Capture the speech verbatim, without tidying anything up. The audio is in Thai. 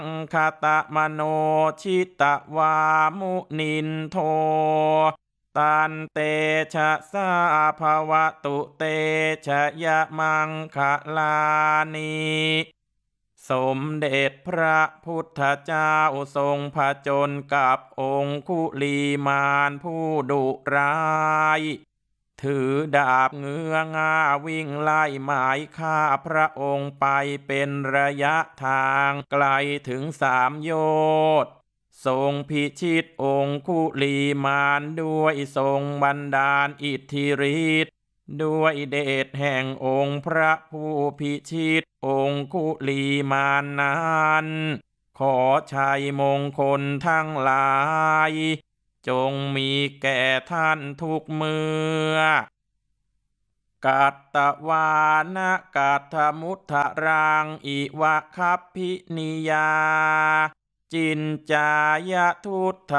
คตะมโนชิตวามุนินโทตันเตชะสาภวตุเตชะยะมังคะลานิสมเด็จพระพุทธเจ้าทรงผจญกับองคุลีมานผู้ดุร้ายถือดาบเงื้อง่าวิ่งไล่หมายฆ่าพระองค์ไปเป็นระยะทางไกลถึงสามโยชน์ทรงพิชิตองคุลีมานด้วยทรงบันดาลอิทธิฤทธิ์ด้วยเดชแห่งองค์พระผู้พิชิตองคุลีมานนั้นขอชัยมงคลทั้งหลายจงมีแก่ท่านทุกเมื่อกัตตวานะกัตถมุทธรังอิวะคัพพินิยาจินจายทุตถ